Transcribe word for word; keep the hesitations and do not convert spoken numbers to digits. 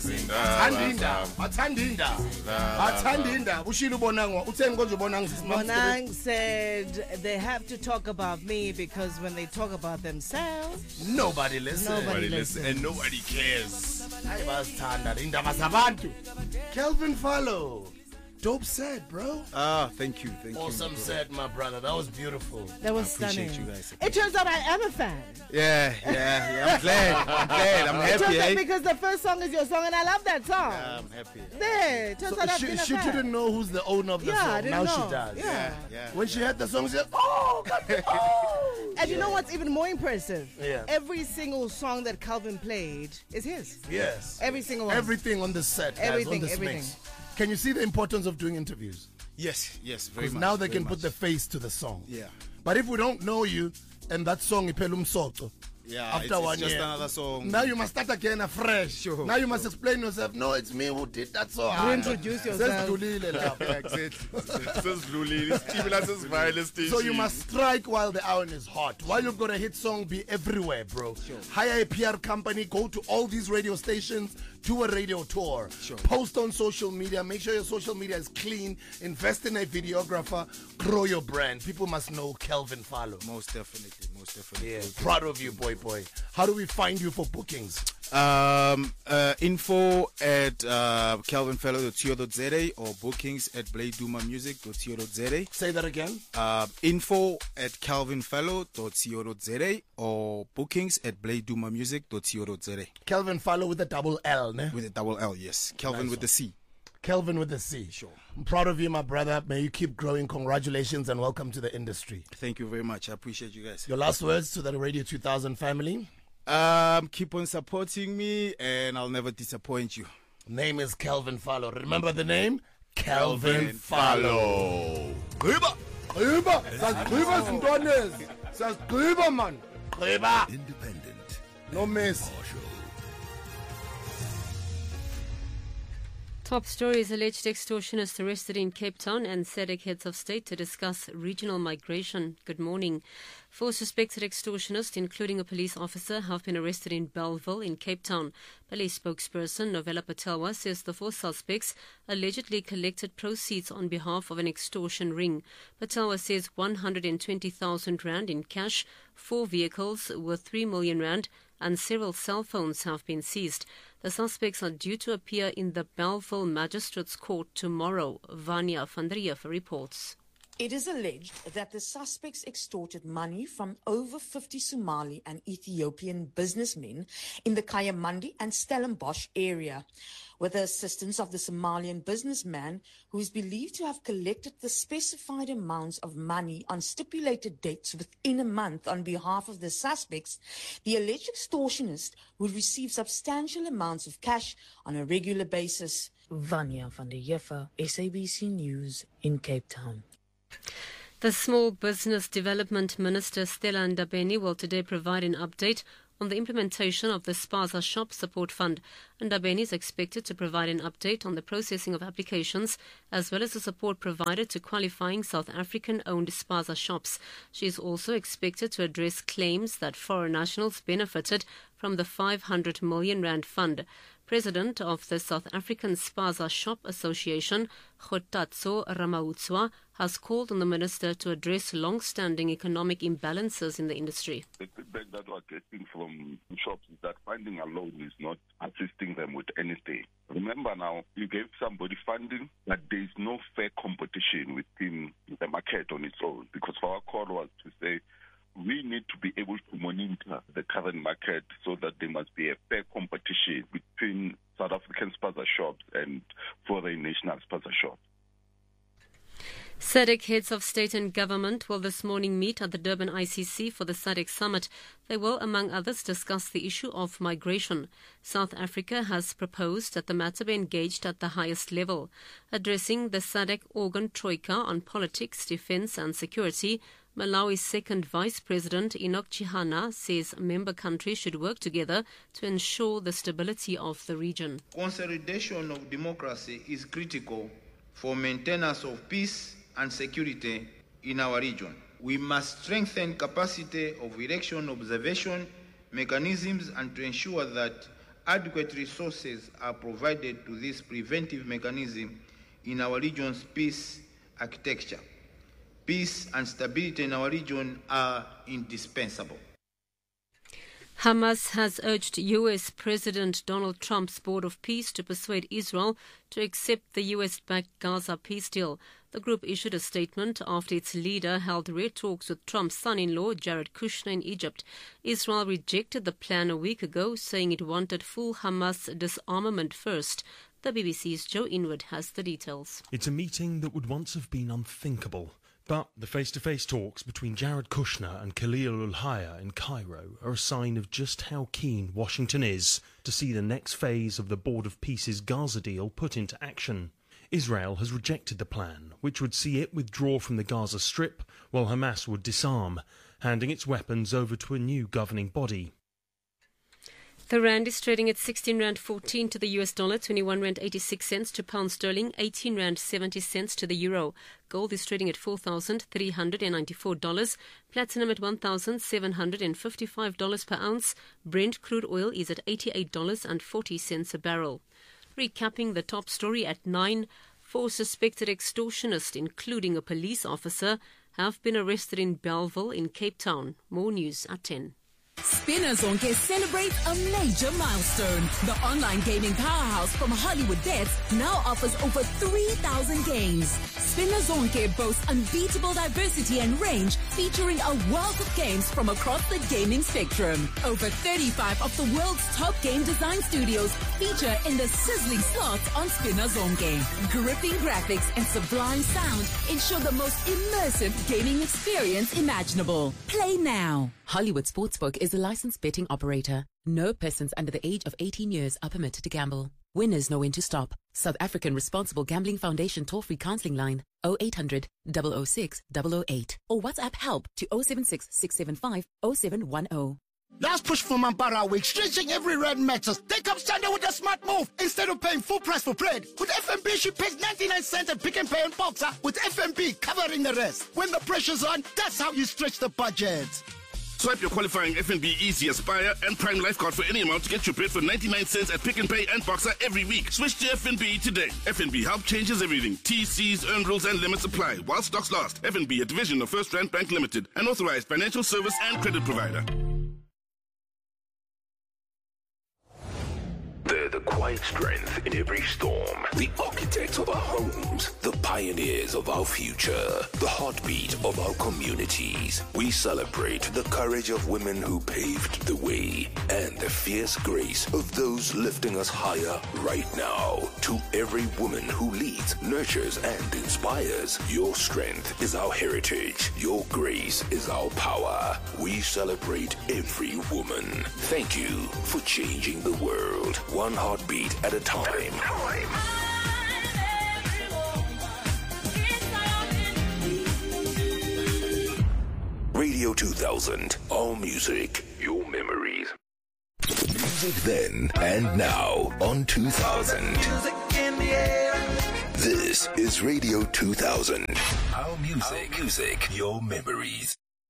Athandinda, athandinda, athandinda. Ushilo bonangwa, utheni konje bonang Bonang said they have to talk about me because when they talk about themselves, nobody listens. Nobody listens. And nobody cares. Hayi basithanda indaba zabantu. Kelvin Fallow. Dope set, bro. Ah, thank you, thank Awesome you. set, my brother. That was beautiful. that was I appreciate stunning. you guys. It turns out I am a fan. Yeah, yeah, yeah. I'm glad. I'm glad. I'm It turns happy. out Eh? because the first song is your song and I love that song. Yeah, I'm happy. There, it turns So out I've she, been a she fan. didn't know who's the owner of the Yeah, song. I didn't Now know. she does. Yeah. Yeah, yeah. When she heard the song, she said, "Oh, God, oh." And you know what's even more impressive? Yeah. Every single song that Calvin played is his. Yes. Every single one. Everything on the set, guys, Everything, on this everything. mix. Can you see the importance of doing interviews? Yes, yes, very Because much. now they very can put much. the face to the song. Yeah. But if we don't know you and that song iphela umsoco, Yeah, after it's, it's one just year, another song. now you must start again afresh. Sure, now you must explain yourself. No, it's me who did that song. Ah, Reintroduce yourself. Sesidlulile lapho. Yeah, exactly. Sesidlulile, isithibela sesivalile station. So you must strike while the iron is hot. While you've got a hit song, be everywhere, bro. Sure. Hire a P R company, go to all these radio stations, do a radio tour. Sure. Post on social media, make sure your social media is clean, invest in a videographer, grow your brand. People must know Kelvin Fallow. Most definitely, most definitely. Yeah, proud of you, boy, boy. How do we find you for bookings? Um, uh, info at uh, calvin fallow dot co dot za or bookings at bladuma music dot co dot za. Say that again. Uh, info at calvin fallow dot co dot za or bookings at bladuma music dot co dot za. Kelvin Fallow with a double L, ne? With a double L, yes. Calvin Nice with one. the C. Kelvin with a C. Sure. I'm proud of you, my brother. May you keep growing. Congratulations and welcome to the industry. Thank you very much. I appreciate you guys. Your last words to the Radio two thousand family? Um, keep on supporting me and I'll never disappoint you. Name is Kelvin Fallow. Remember the name? Kelvin Kelvin Fallow. Gqiba! Gqiba! Sasgqiba zintwanezi. Sasgqiba man. Gqiba. Independent, No miss. partial. Top stories: alleged extortionists arrested in Cape Town and S A D C heads of state to discuss regional migration. Good morning. Four suspected extortionists, including a police officer, have been arrested in Bellville in Cape Town. Police spokesperson Novella Patelwa says the four suspects allegedly collected proceeds on behalf of an extortion ring. Patelwa says one hundred twenty thousand rand in cash, four vehicles worth three million rand, and several cell phones have been seized. The suspects are due to appear in the Bellville Magistrates Court tomorrow. Vanya van der Heever reports. It is alleged that the suspects extorted money from over fifty Somali and Ethiopian businessmen in the Kayamandi and Stellenbosch area. With the assistance of the Somalian businessman, who is believed to have collected the specified amounts of money on stipulated dates within a month on behalf of the suspects, the alleged extortionist would receive substantial amounts of cash on a regular basis. Vanya van der Heever, S A B C News in Cape Town. The Small Business Development Minister Stella Ndabeni will today provide an update on the implementation of the Spaza Shop Support Fund. Ndabeni is expected to provide an update on the processing of applications as well as the support provided to qualifying South African-owned Spaza shops. She is also expected to address claims that foreign nationals benefited from the five hundred million rand fund. President of the South African Spaza Shop Association, Kgotatso Ramautswa, has called on the minister to address long-standing economic imbalances in the industry. The feedback that we're getting from shops is that funding alone is not assisting them with anything. Remember now, you gave somebody funding, but there is no fair competition within the market on its own. Because our call was to say, we need to be able to monitor the current market so that there must be a fair competition between South African spaza shops and foreign national spaza shops. S A D C heads of state and government will this morning meet at the Durban I C C for the S A D C summit. They will, among others, discuss the issue of migration. South Africa has proposed that the matter be engaged at the highest level. Addressing the S A D C organ troika on politics, defence and security, Malawi's second Vice President Enoch Chihana says member countries should work together to ensure the stability of the region. Consolidation of democracy is critical for maintenance of peace and security in our region. We must strengthen capacity of election observation mechanisms and to ensure that adequate resources are provided to this preventive mechanism in our region's peace architecture. Peace and stability in our region are indispensable. Hamas has urged U S President Donald Trump's Board of Peace to persuade Israel to accept the U S-backed Gaza peace deal. The group issued a statement after its leader held rare talks with Trump's son-in-law, Jared Kushner, in Egypt. Israel rejected the plan a week ago, saying it wanted full Hamas disarmament first. The B B C's Joe Inwood has the details. It's a meeting that would once have been unthinkable. But the face-to-face talks between Jared Kushner and Khalil al-Hayya in Cairo are a sign of just how keen Washington is to see the next phase of the Board of Peace's Gaza deal put into action. Israel has rejected the plan, which would see it withdraw from the Gaza Strip, while Hamas would disarm, handing its weapons over to a new governing body. The rand is trading at sixteen rand fourteen to the U S dollar, twenty-one rand eighty-six cents to pound sterling, eighteen rand seventy cents to the euro. Gold is trading at four thousand three hundred ninety-four dollars. Platinum at one thousand seven hundred fifty-five dollars per ounce. Brent crude oil is at eighty-eight dollars and forty cents a barrel. Recapping the top story at nine, four suspected extortionists, including a police officer, have been arrested in Bellville in Cape Town. More news at ten. Spinner Zonke celebrates a major milestone. The online gaming powerhouse from Hollywood Bets now offers over three thousand games. Spinner Zonke boasts unbeatable diversity and range, featuring a wealth of games from across the gaming spectrum. Over thirty-five of the world's top game design studios feature in the sizzling slots on Spinner Zonke. Gripping graphics and sublime sound ensure the most immersive gaming experience imaginable. Play now. Hollywood Sportsbook is a licensed betting operator. No persons under the age of eighteen years are permitted to gamble. Winners know when to stop. South African Responsible Gambling Foundation toll-free counseling line oh eight hundred, double oh six, double oh eight or WhatsApp help to oh seven six, six seven five, oh seven one oh. Last push for Mampara Week, stretching every red matters. Take up Sunday with a smart move. Instead of paying full price for bread, with F N B she pays ninety-nine cents at Pick and Pay and Boxer, with F N B covering the rest. When the pressure's on, that's how you stretch the budget. Swipe your qualifying F N B Easy Aspire and Prime Life card for any amount to get your bread for ninety-nine cents at Pick and Pay and Boxer every week. Switch to F N B today. F N B Help changes everything. T Cs, earn rules and limits apply while stocks last. F N B, a division of First Rand Bank Limited, an authorized financial service and credit provider. They're the quiet strength in every storm. The architects of our homes. The pioneers of our future. The heartbeat of our communities. We celebrate the courage of women who paved the way and the fierce grace of those lifting us higher right now. To every woman who leads, nurtures, and inspires, your strength is our heritage. Your grace is our power. We celebrate every woman. Thank you for changing the world. One heartbeat at a time. Radio two thousand. All music, your memories. Music then and now on two thousand. This is Radio two thousand. Our music, Our music, your memories.